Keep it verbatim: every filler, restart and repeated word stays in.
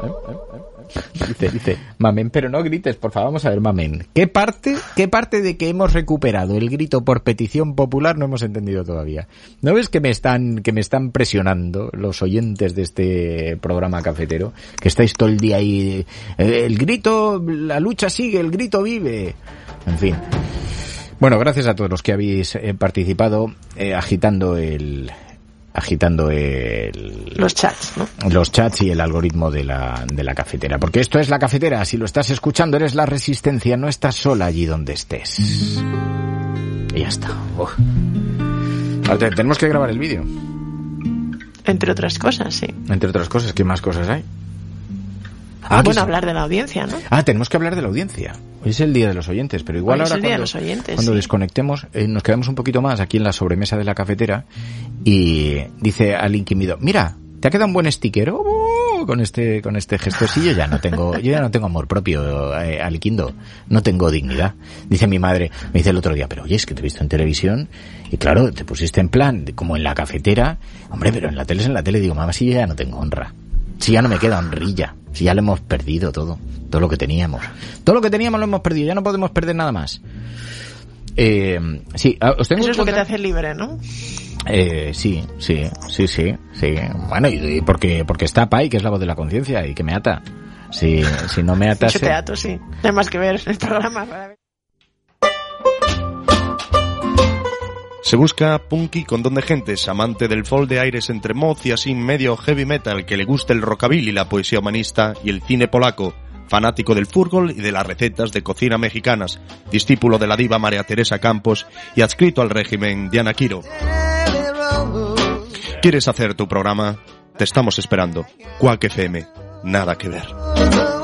Dice, dice, mamen, pero no grites, por favor, vamos a ver, mamen. ¿Qué parte, qué parte de que hemos recuperado el grito por petición popular no hemos entendido todavía? ¿No ves que me están, que me están presionando los oyentes de este programa cafetero? Que estáis todo el día ahí, eh, el grito, la lucha sigue, el grito vive. En fin. Bueno, gracias a todos los que habéis eh, participado eh, agitando el... agitando el, los chats, ¿no? Los chats y el algoritmo de la, de la cafetera. Porque esto es la cafetera. Si lo estás escuchando, eres la resistencia. No estás sola allí donde estés. Y ya está. Uf. Ahora, tenemos que grabar el vídeo. Entre otras cosas, sí. Entre otras cosas, ¿qué más cosas hay? Ah, bueno, hablar de la audiencia, ¿no? Ah, tenemos que hablar de la audiencia. Hoy es el día de los oyentes, pero igual Hoy ahora es el día cuando, de los oyentes, cuando sí. desconectemos eh, nos quedamos un poquito más aquí en la sobremesa de la cafetera y dice al inquimido, mira, ¿te ha quedado un buen sticker? Oh, con este con este gesto. Sí, yo ya no tengo yo ya no tengo amor propio, eh, Aliquindo, no tengo dignidad. Dice mi madre, me dice el otro día, pero oye, es que te he visto en televisión y claro, te pusiste en plan de, como en la cafetera. Hombre, pero en la tele es en la tele. Digo, mamá, si yo ya no tengo honra. Si ya no me queda honrilla, si ya lo hemos perdido todo, todo lo que teníamos. Todo lo que teníamos lo hemos perdido, ya no podemos perder nada más. Eh, sí, os tengo Eso es que lo que te contar... hace libre, ¿no? Eh, sí, sí, sí, sí, sí. Bueno, y porque porque está Pai, que es la voz de la conciencia y que me ata. Si, si no me atase... Mucho teatro, sí. No hay más que ver el programa. Se busca punky con don de gentes, amante del folk de aires entre mod y así medio heavy metal, que le guste el rockabilly, la poesía humanista y el cine polaco, fanático del fútbol y de las recetas de cocina mexicanas, discípulo de la diva María Teresa Campos y adscrito al régimen Diana Quiro. ¿Quieres hacer tu programa? Te estamos esperando. Quack F M. Nada que ver.